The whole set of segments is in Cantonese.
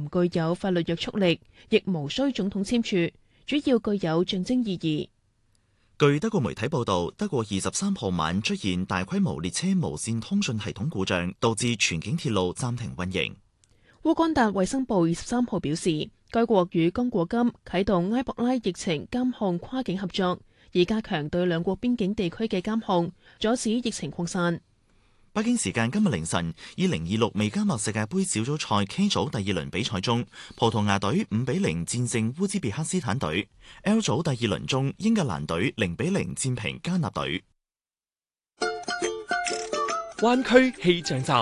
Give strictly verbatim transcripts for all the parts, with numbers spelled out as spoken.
具有法律約束力，亦無需總統簽署，主要具有象徵意義。 據德國媒體報道，德國二十三號晚出現大規模列車無線通訊系統故障，導致全境鐵路暫停運營。 烏干達衛生部二十三號表示，該國與剛果金啟動埃博拉疫情監控跨境合作，以加強對兩國邊境地區嘅監控，阻止疫情擴散。 北京時間今日凌晨，二零二六美加墨世界盃小組賽 K 組第二輪比賽中，葡萄牙隊五比零戰勝烏茲別克斯坦隊。L 組第二輪中，英格蘭隊零比零戰平加納隊。 灣區氣象站。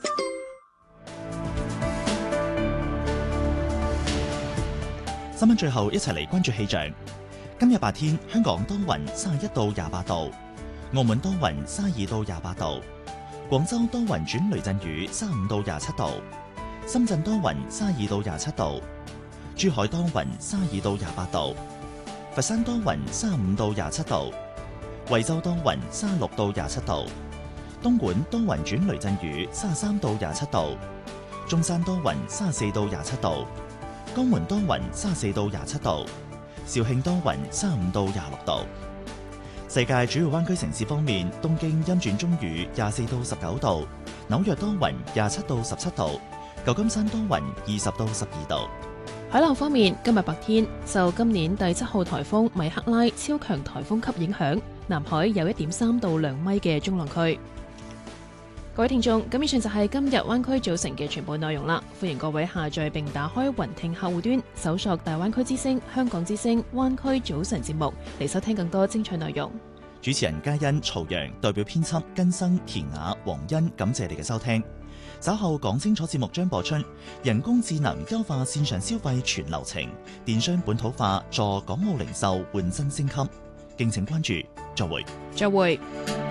新聞最後一齊嚟關注氣象。今日白天，香港多雲，三十一到廿八度；澳門多雲，三十二到廿八度；廣州多雲轉雷陣雨，三十五到廿七度；深圳多雲，三十二到廿七度；珠海多雲，三十二到廿八度；佛山多雲，三十五到廿七度；惠州多雲，三十六到廿七度；東莞多雲轉雷陣雨，三十三到廿七度；中山多雲，三十四到廿七度；江門多雲，三十四到廿七度；肇慶多雲，三十五到廿六度。世界主要灣區城市方面，東京陰轉中雨，廿四到十九度；紐約多雲，廿七到十七度；舊金山多雲，二十到十二度。 海浪方面，今日白天受今年第七號颱風米克拉超強颱風級影響，南海有一點三到兩米嘅中浪區。各位聽眾，咁以上就係今日灣區組成嘅全部內容啦。歡迎各位下載並打開雲聽客戶端，搜索大灣區之聲、香港之聲、灣區早晨節目嚟收聽更多精彩內容。 主持人嘉欣、曹陽，代表編輯根生、田雅、黃欣，感謝你嘅收聽。稍後講清楚節目將播出，人工智能優化線上消費全流程，電商本土化助港澳零售換新升級。敬請關注，再會。 再會。